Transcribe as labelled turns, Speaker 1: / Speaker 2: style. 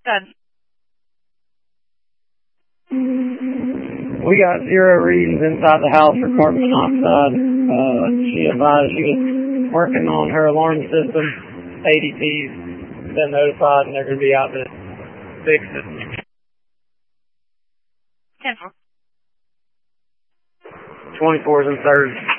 Speaker 1: Good.
Speaker 2: We got 0 readings inside the house for carbon monoxide. She advised she was working on her alarm system. ADT's been notified and they're going to be out to fix it.
Speaker 1: 10-4.
Speaker 2: 24s and 3rds.